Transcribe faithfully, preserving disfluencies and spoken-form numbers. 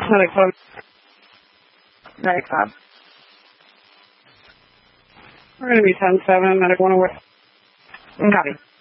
Medic five. Medic five. We're going to be ten seven, medic one away. Copy.